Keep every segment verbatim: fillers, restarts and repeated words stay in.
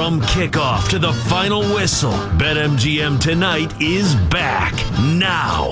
From kickoff to the final whistle, BetMGM Tonight is back now.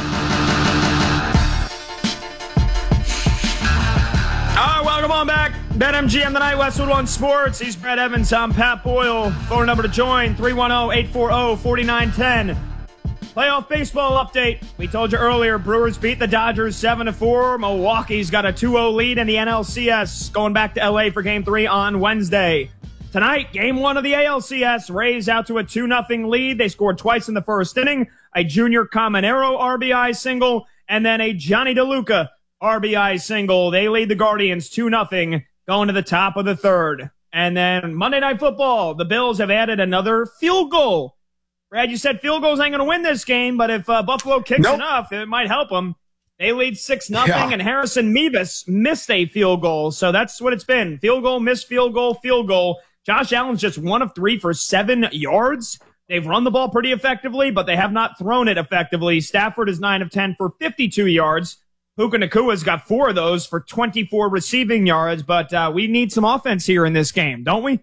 All right, welcome on back. BetMGM Tonight, Westwood One Sports. He's Brett Evans. I'm Pat Boyle. Phone number to join, three one zero, eight four zero, four nine one zero. Playoff baseball update. We told you earlier, Brewers beat the Dodgers seven to four. Milwaukee's got a two oh lead in the N L C S, going back to L A for Game three on Wednesday. Tonight, Game one of the A L C S. Rays out to a two nothing lead. They scored twice in the first inning. A Junior Caminero R B I single, and then a Johnny DeLuca R B I single. They lead the Guardians two nothing going to the top of the third. And then Monday Night Football, the Bills have added another field goal. Brad, you said field goals ain't going to win this game, but if uh, Buffalo kicks nope. enough, it might help them. They lead six nothing, yeah. and Harrison Mevis missed a field goal. So that's what it's been. Field goal, missed field goal, field goal. Josh Allen's just one of three for seven yards. They've run the ball pretty effectively, but they have not thrown it effectively. Stafford is nine of ten for fifty-two yards. Puka Nakua's got four of those for twenty-four receiving yards, but uh, we need some offense here in this game, don't we?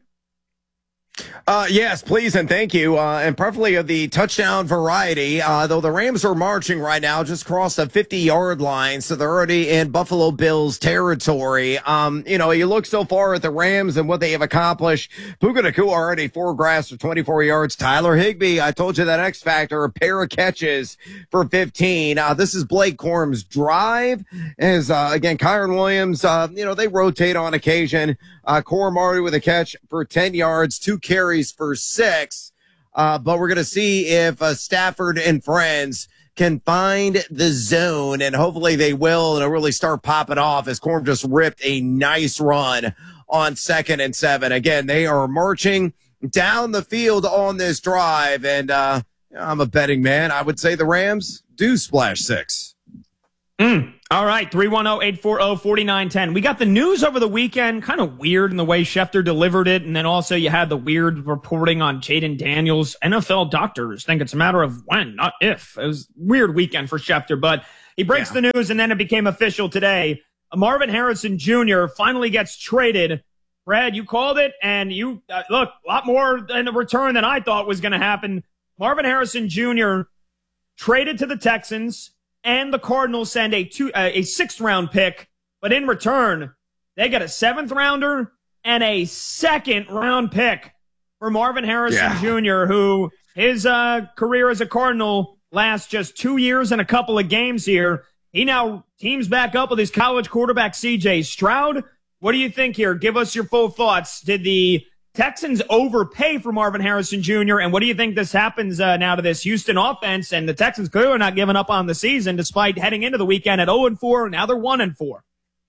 Uh, yes, please and thank you, uh, and preferably of the touchdown variety, uh, though the Rams are marching right now, just crossed the fifty-yard line, so they're already in Buffalo Bills territory. Um, you know, you look so far at the Rams and what they have accomplished. Puka Nacua already four grabs for twenty-four yards. Tyler Higbee, I told you that X Factor, a pair of catches for fifteen. Uh, this is Blake Corum's drive, as, uh, again, Kyron Williams, uh, you know, they rotate on occasion. Uh, Corum already with a catch for ten yards, two carries for six. Uh, but we're going to see if uh, Stafford and friends can find the zone, and hopefully they will, and it'll really start popping off as Corum just ripped a nice run on second and seven. Again, they are marching down the field on this drive, and uh, I'm a betting man. I would say the Rams do splash six. Mm. All right, three one zero, eight four zero, four nine one zero. We got the news over the weekend, kind of weird in the way Schefter delivered it, and then also you had the weird reporting on Jaden Daniels. N F L doctors think it's a matter of when, not if. It was a weird weekend for Schefter, but he breaks yeah. the news, and then it became official today. Marvin Harrison Junior finally gets traded. Brad, you called it, and you, uh, look, a lot more in the return than I thought was going to happen. Marvin Harrison Junior traded to the Texans, and the Cardinals send a two, uh, a sixth round pick, but in return, they get a seventh rounder and a second round pick for Marvin Harrison yeah. Junior, who his uh, career as a Cardinal lasts just two years and a couple of games here. He now teams back up with his college quarterback, C J Stroud. What do you think here? Give us your full thoughts. Did the Texans overpay for Marvin Harrison Junior, and what do you think this happens uh, now to this Houston offense? And the Texans clearly are not giving up on the season despite heading into the weekend at oh and four. Now they're one and four.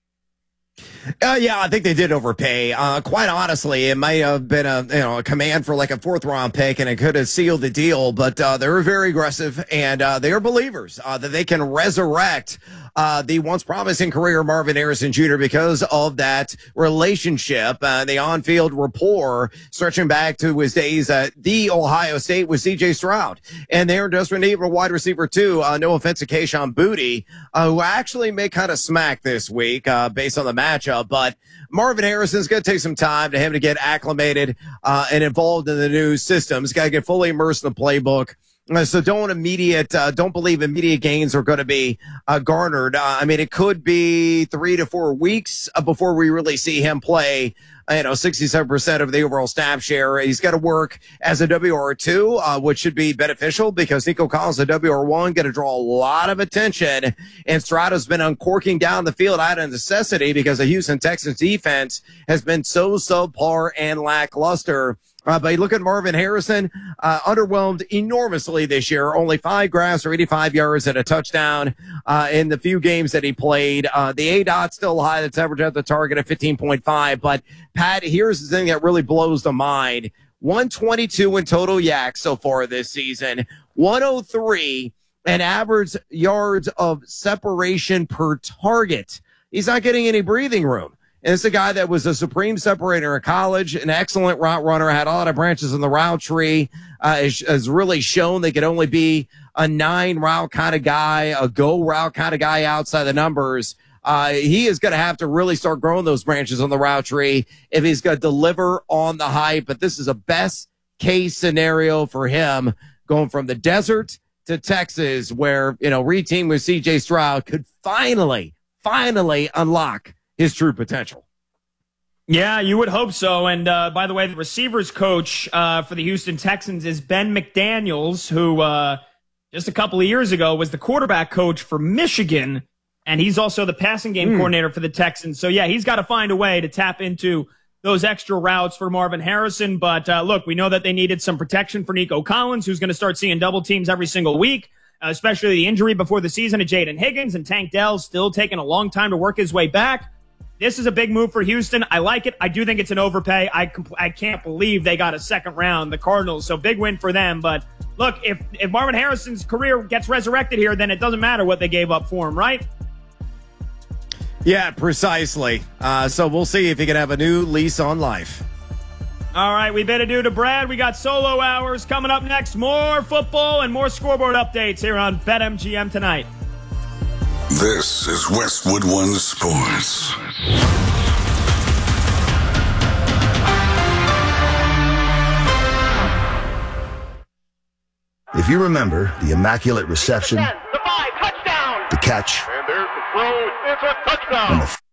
Uh, yeah, I think they did overpay. Uh, quite honestly, it might have been a, you know, a command for like a fourth round pick, and it could have sealed the deal, but, uh, they were very aggressive, and, uh, they are believers, uh, that they can resurrect, uh, the once promising career of Marvin Harrison Junior because of that relationship, uh, the on-field rapport stretching back to his days at the Ohio State with C J Stroud. And they're just in need of a wide receiver too. Uh, no offense to Kayshon Boutte, uh, who actually may kind of smack this week, uh, based on the matchup. But Marvin Harrison's going to take some time to him to get acclimated uh, and involved in the new system. He's got to get fully immersed in the playbook. Uh, so don't immediate, uh, don't believe immediate gains are going to be uh, garnered. Uh, I mean, it could be three to four weeks uh, before we really see him play. You know, sixty-seven percent of the overall snap share. He's got to work as a W R two, uh, which should be beneficial because Nico Collins, a W R one, going to draw a lot of attention. And Stroud been uncorking down the field out of necessity because the Houston Texans defense has been so subpar and lackluster. Uh, but you look at Marvin Harrison, uh, underwhelmed enormously this year. Only five grabs for eighty-five yards and a touchdown, uh, in the few games that he played. Uh, the A DOT still high. That's average at the target at fifteen point five. But Pat, here's the thing that really blows the mind. one twenty-two in total yaks so far this season. one oh three and average yards of separation per target. He's not getting any breathing room. And it's a guy that was a supreme separator in college, an excellent route runner, had a lot of branches in the route tree, uh, has, has really shown they could only be a nine route kind of guy, a go route kind of guy outside the numbers. Uh, he is going to have to really start growing those branches on the route tree if he's going to deliver on the hype. But this is a best case scenario for him going from the desert to Texas, where, you know, reteam with C J Stroud could finally, finally unlock his true potential. Yeah, you would hope so. And uh, by the way, the receivers coach uh, for the Houston Texans is Ben McDaniels, who uh, just a couple of years ago was the quarterback coach for Michigan, and he's also the passing game mm. coordinator for the Texans. So, yeah, he's got to find a way to tap into those extra routes for Marvin Harrison. But, uh, look, we know that they needed some protection for Nico Collins, who's going to start seeing double teams every single week, uh, especially the injury before the season of Jaden Higgins, and Tank Dell still taking a long time to work his way back. This is a big move for Houston. I like it. I do think it's an overpay. I compl- I can't believe they got a second round, the Cardinals. So big win for them. But look, if, if Marvin Harrison's career gets resurrected here, then it doesn't matter what they gave up for him, right? Yeah, precisely. Uh, so we'll see if he can have a new lease on life. All right, we bid adieu to Brad. We got solo hours coming up next. More football and more scoreboard updates here on BetMGM tonight. This is Westwood One Sports. If you remember the immaculate reception, the five, touchdown, the catch, and there's the throw. It's a touchdown. and the